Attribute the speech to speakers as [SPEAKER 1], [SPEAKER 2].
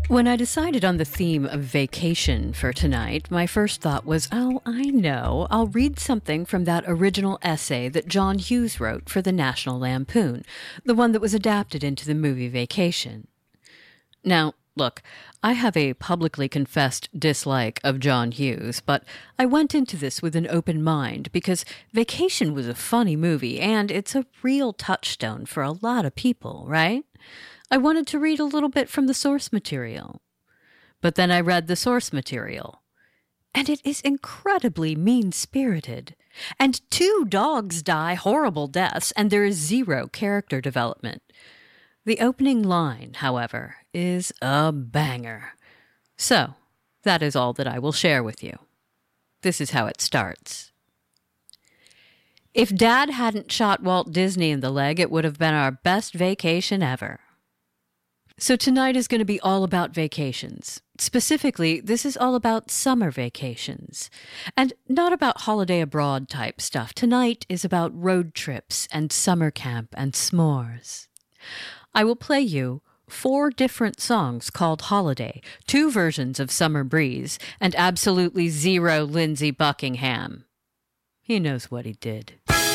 [SPEAKER 1] When I decided on the theme of vacation for tonight, my first thought was, oh, I know, I'll read something from that original essay that John Hughes wrote for the National Lampoon, the one that was adapted into the movie Vacation. Now, look, I have a publicly confessed dislike of John Hughes, but I went into this with an open mind because Vacation was a funny movie and it's a real touchstone for a lot of people, right? I wanted to read a little bit from the source material. But then I read the source material, and it is incredibly mean-spirited. And 2 dogs die horrible deaths, and there is 0 character development. The opening line, however, is a banger. So, that is all that I will share with you. This is how it starts. If Dad hadn't shot Walt Disney in the leg, it would have been our best vacation ever. So tonight is going to be all about vacations. Specifically, this is all about summer vacations. And not about holiday abroad type stuff. Tonight is about road trips and summer camp and s'mores. I will play you 4 different songs called Holiday, 2 versions of Summer Breeze, and absolutely 0 Lindsey Buckingham. He knows what he did.